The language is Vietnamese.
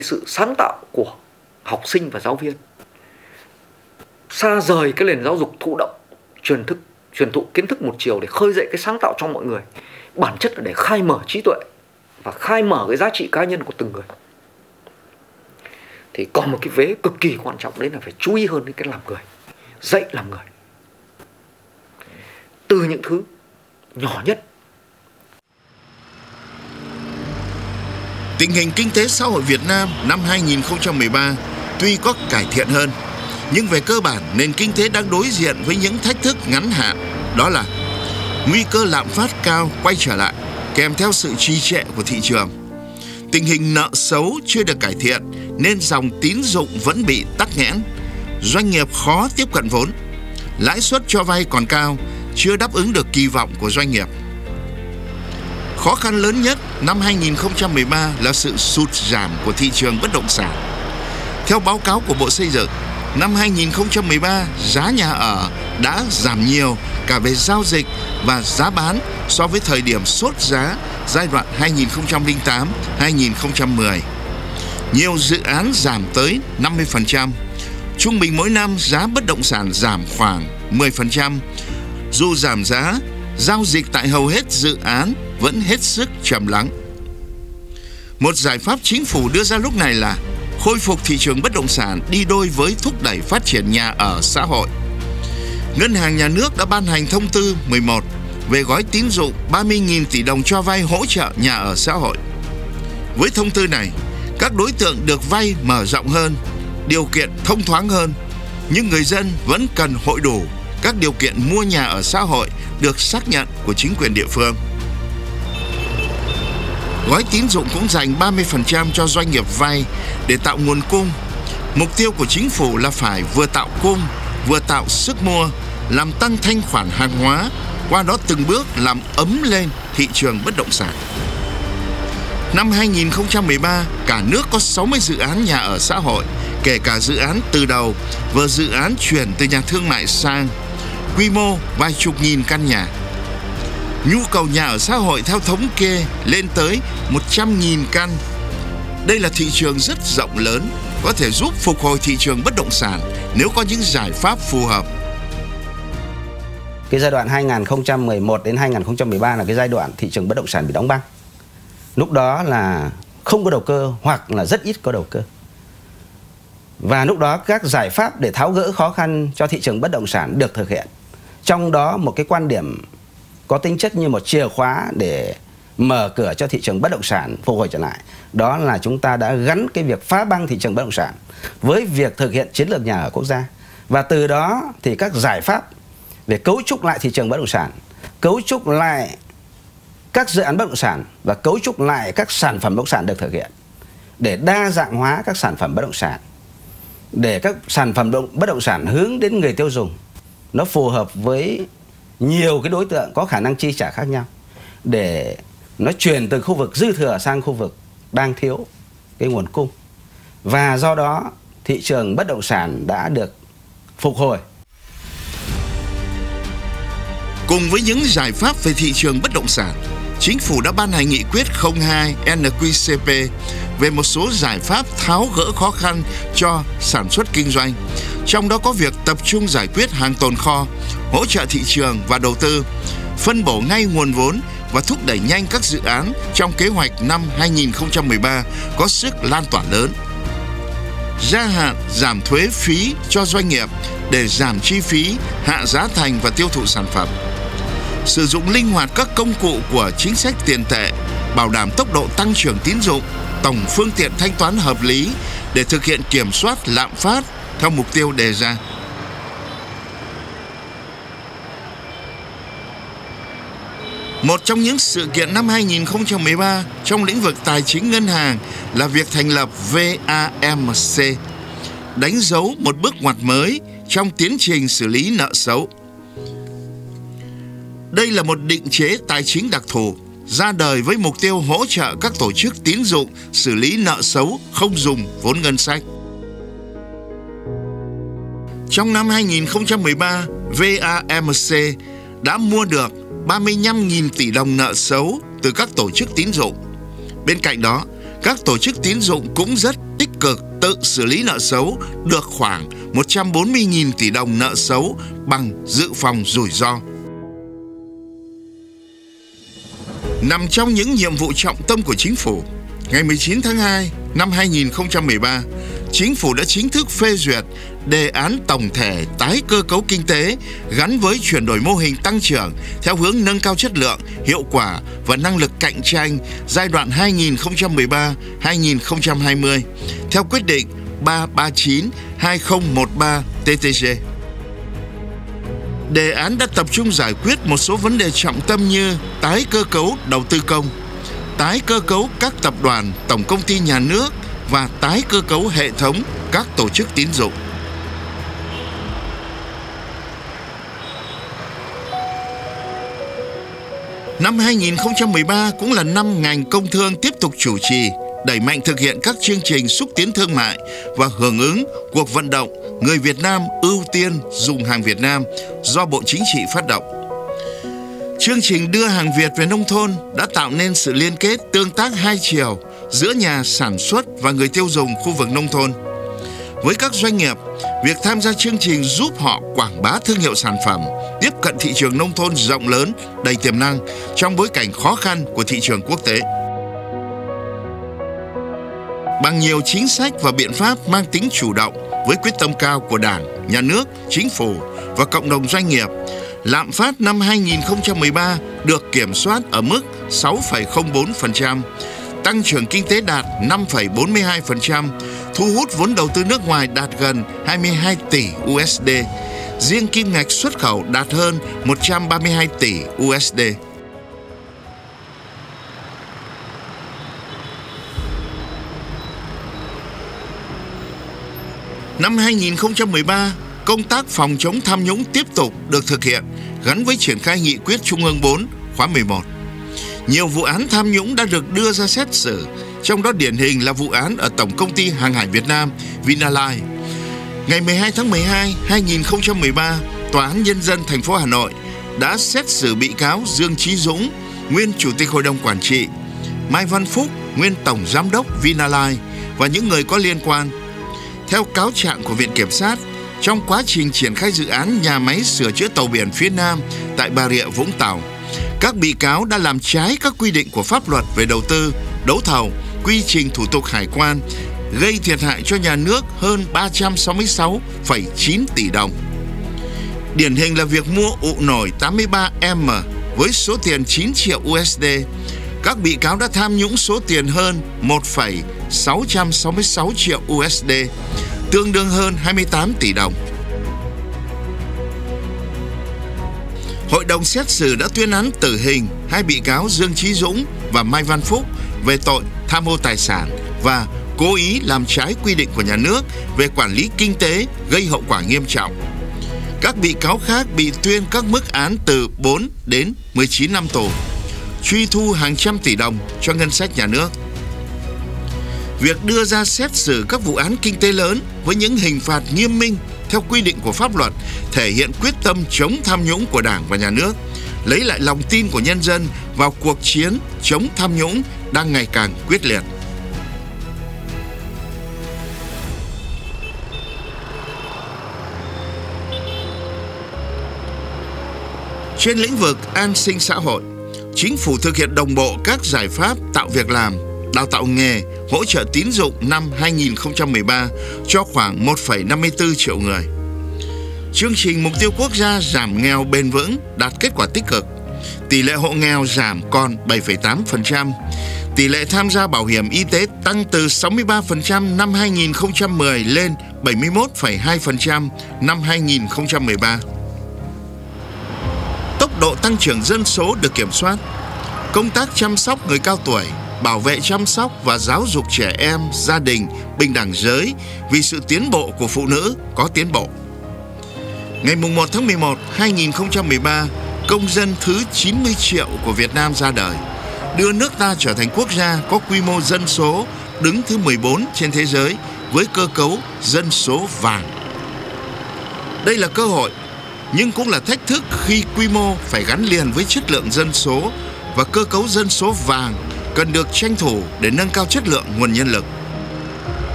sự sáng tạo của học sinh và giáo viên, xa rời cái nền giáo dục thụ động, truyền thụ kiến thức một chiều để khơi dậy cái sáng tạo trong mọi người, bản chất là để khai mở trí tuệ và khai mở cái giá trị cá nhân của từng người. Thì còn một cái vế cực kỳ quan trọng, đấy là phải chú ý hơn đến cái làm người, dạy làm người từ những thứ nhỏ nhất. Tình hình kinh tế xã hội Việt Nam năm 2013 tuy có cải thiện hơn, nhưng về cơ bản nền kinh tế đang đối diện với những thách thức ngắn hạn, đó là nguy cơ lạm phát cao quay trở lại kèm theo sự trì trệ của thị trường. Tình hình nợ xấu chưa được cải thiện nên dòng tín dụng vẫn bị tắc nghẽn, doanh nghiệp khó tiếp cận vốn, lãi suất cho vay còn cao, chưa đáp ứng được kỳ vọng của doanh nghiệp. Khó khăn lớn nhất năm 2013 là sự sụt giảm của thị trường bất động sản. Theo báo cáo của Bộ Xây dựng, năm 2013 giá nhà ở đã giảm nhiều cả về giao dịch và giá bán so với thời điểm sốt giá giai đoạn 2008-2010. Nhiều dự án giảm tới 50%. Trung bình mỗi năm giá bất động sản giảm khoảng 10%. Dù giảm giá, giao dịch tại hầu hết dự án vẫn hết sức trầm lắng. Một giải pháp chính phủ đưa ra lúc này là khôi phục thị trường bất động sản đi đôi với thúc đẩy phát triển nhà ở xã hội. Ngân hàng Nhà nước đã ban hành thông tư 11 về gói tín dụng 30.000 tỷ đồng cho vay hỗ trợ nhà ở xã hội. Với thông tư này, các đối tượng được vay mở rộng hơn, điều kiện thông thoáng hơn, nhưng người dân vẫn cần hội đủ các điều kiện mua nhà ở xã hội được xác nhận của chính quyền địa phương. Gói tín dụng cũng dành 30% cho doanh nghiệp vay để tạo nguồn cung. Mục tiêu của chính phủ là phải vừa tạo cung, vừa tạo sức mua, làm tăng thanh khoản hàng hóa, qua đó từng bước làm ấm lên thị trường bất động sản. Năm 2013, cả nước có 60 dự án nhà ở xã hội, kể cả dự án từ đầu và dự án chuyển từ nhà thương mại sang, quy mô vài chục nghìn căn nhà. Nhu cầu nhà ở xã hội theo thống kê lên tới 100.000 căn. Đây là thị trường rất rộng lớn, có thể giúp phục hồi thị trường bất động sản nếu có những giải pháp phù hợp. Cái giai đoạn 2011 đến 2013 là cái giai đoạn thị trường bất động sản bị đóng băng. Lúc đó là không có đầu cơ hoặc là rất ít có đầu cơ. Và lúc đó các giải pháp để tháo gỡ khó khăn cho thị trường bất động sản được thực hiện. Trong đó một cái quan điểm có tính chất như một chìa khóa để mở cửa cho thị trường bất động sản phục hồi trở lại, đó là chúng ta đã gắn cái việc phá băng thị trường bất động sản với việc thực hiện chiến lược nhà ở quốc gia. Và từ đó thì các giải pháp về cấu trúc lại thị trường bất động sản, cấu trúc lại các dự án bất động sản và cấu trúc lại các sản phẩm bất động sản được thực hiện để đa dạng hóa các sản phẩm bất động sản, để các sản phẩm bất động sản hướng đến người tiêu dùng, nó phù hợp với nhiều cái đối tượng có khả năng chi trả khác nhau, để nó chuyển từ khu vực dư thừa sang khu vực đang thiếu cái nguồn cung. Và do đó thị trường bất động sản đã được phục hồi. Cùng với những giải pháp về thị trường bất động sản, Chính phủ đã ban hành nghị quyết 02 NQCP về một số giải pháp tháo gỡ khó khăn cho sản xuất kinh doanh. Trong đó có việc tập trung giải quyết hàng tồn kho, hỗ trợ thị trường và đầu tư, phân bổ ngay nguồn vốn và thúc đẩy nhanh các dự án trong kế hoạch năm 2013 có sức lan tỏa lớn. Gia hạn giảm thuế phí cho doanh nghiệp để giảm chi phí, hạ giá thành và tiêu thụ sản phẩm. Sử dụng linh hoạt các công cụ của chính sách tiền tệ, bảo đảm tốc độ tăng trưởng tín dụng, tổng phương tiện thanh toán hợp lý để thực hiện kiểm soát lạm phát theo mục tiêu đề ra. Một trong những sự kiện năm 2013 trong lĩnh vực tài chính ngân hàng là việc thành lập VAMC, đánh dấu một bước ngoặt mới trong tiến trình xử lý nợ xấu. Đây là một định chế tài chính đặc thù, ra đời với mục tiêu hỗ trợ các tổ chức tín dụng xử lý nợ xấu không dùng vốn ngân sách. Trong năm 2013, VAMC đã mua được 35.000 tỷ đồng nợ xấu từ các tổ chức tín dụng. Bên cạnh đó, các tổ chức tín dụng cũng rất cực tự xử lý nợ xấu được khoảng 140.000 tỷ đồng nợ xấu bằng dự phòng rủi ro. Nằm trong những nhiệm vụ trọng tâm của Chính phủ, ngày 19 tháng 2 năm 2013, Chính phủ đã chính thức phê duyệt đề án tổng thể tái cơ cấu kinh tế gắn với chuyển đổi mô hình tăng trưởng theo hướng nâng cao chất lượng, hiệu quả và năng lực cạnh tranh giai đoạn 2013-2020 theo quyết định 339/2013/TTG. Đề án đã tập trung giải quyết một số vấn đề trọng tâm như tái cơ cấu đầu tư công, tái cơ cấu các tập đoàn, tổng công ty nhà nước và tái cơ cấu hệ thống các tổ chức tín dụng. Năm 2013 cũng là năm ngành công thương tiếp tục chủ trì, đẩy mạnh thực hiện các chương trình xúc tiến thương mại và hưởng ứng cuộc vận động Người Việt Nam ưu tiên dùng hàng Việt Nam do Bộ Chính trị phát động. Chương trình đưa hàng Việt về nông thôn đã tạo nên sự liên kết tương tác hai chiều giữa nhà sản xuất và người tiêu dùng khu vực nông thôn. Với các doanh nghiệp, việc tham gia chương trình giúp họ quảng bá thương hiệu sản phẩm, tiếp cận thị trường nông thôn rộng lớn, đầy tiềm năng trong bối cảnh khó khăn của thị trường quốc tế. Bằng nhiều chính sách và biện pháp mang tính chủ động với quyết tâm cao của Đảng, Nhà nước, Chính phủ và cộng đồng doanh nghiệp, lạm phát năm 2013 được kiểm soát ở mức 6,04%, tăng trưởng kinh tế đạt 5,42%, thu hút vốn đầu tư nước ngoài đạt gần 22 tỷ USD, riêng kim ngạch xuất khẩu đạt hơn 132 tỷ USD. Năm 2013, công tác phòng chống tham nhũng tiếp tục được thực hiện gắn với triển khai nghị quyết Trung ương 4 khóa 11. Nhiều vụ án tham nhũng đã được đưa ra xét xử, trong đó điển hình là vụ án ở Tổng công ty Hàng hải Việt Nam Vinalines. Ngày 12 tháng 12, 2013, Tòa án Nhân dân thành phố Hà Nội đã xét xử bị cáo Dương Chí Dũng, nguyên Chủ tịch Hội đồng Quản trị, Mai Văn Phúc, nguyên Tổng Giám đốc Vinalines và những người có liên quan. Theo cáo trạng của Viện Kiểm sát, trong quá trình triển khai dự án nhà máy sửa chữa tàu biển phía Nam tại Bà Rịa, Vũng Tàu, các bị cáo đã làm trái các quy định của pháp luật về đầu tư, đấu thầu, quy trình thủ tục hải quan, gây thiệt hại cho nhà nước hơn 366,9 tỷ đồng. Điển hình là việc mua ụ nổi 83M với số tiền 9 triệu USD. Các bị cáo đã tham nhũng số tiền hơn 1,666 triệu USD, tương đương hơn 28 tỷ đồng. Hội đồng xét xử đã tuyên án tử hình hai bị cáo Dương Chí Dũng và Mai Văn Phúc về tội tham ô tài sản và cố ý làm trái quy định của nhà nước về quản lý kinh tế gây hậu quả nghiêm trọng. Các bị cáo khác bị tuyên các mức án từ 4 đến 19 năm tù, truy thu hàng trăm tỷ đồng cho ngân sách nhà nước. Việc đưa ra xét xử các vụ án kinh tế lớn với những hình phạt nghiêm minh theo quy định của pháp luật thể hiện quyết tâm chống tham nhũng của Đảng và Nhà nước, lấy lại lòng tin của nhân dân vào cuộc chiến chống tham nhũng đang ngày càng quyết liệt. Trên lĩnh vực an sinh xã hội, Chính phủ thực hiện đồng bộ các giải pháp tạo việc làm, đào tạo nghề, hỗ trợ tín dụng năm 2013 cho khoảng 1,54 triệu người. Chương trình Mục tiêu Quốc gia giảm nghèo bền vững đạt kết quả tích cực. Tỷ lệ hộ nghèo giảm còn 7,8%. Tỷ lệ tham gia bảo hiểm y tế tăng từ 63% năm 2010 lên 71,2% năm 2013. Tốc độ tăng trưởng dân số được kiểm soát. Công tác chăm sóc người cao tuổi, bảo vệ chăm sóc và giáo dục trẻ em, gia đình, bình đẳng giới vì sự tiến bộ của phụ nữ có tiến bộ. Ngày 1 tháng 11, 2013, công dân thứ 90 triệu của Việt Nam ra đời, đưa nước ta trở thành quốc gia có quy mô dân số đứng thứ 14 trên thế giới với cơ cấu dân số vàng. Đây là cơ hội, nhưng cũng là thách thức khi quy mô phải gắn liền với chất lượng dân số và cơ cấu dân số vàng cần được tranh thủ để nâng cao chất lượng nguồn nhân lực.